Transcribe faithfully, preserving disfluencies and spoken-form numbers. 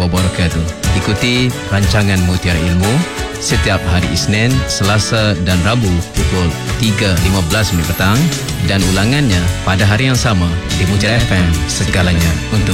wabarakatuh. Ikuti rancangan Mutiara Ilmu setiap hari Isnin, Selasa dan Rabu pukul tiga lima belas minit petang dan ulangannya pada hari yang sama di Mutiara F M, segalanya untuk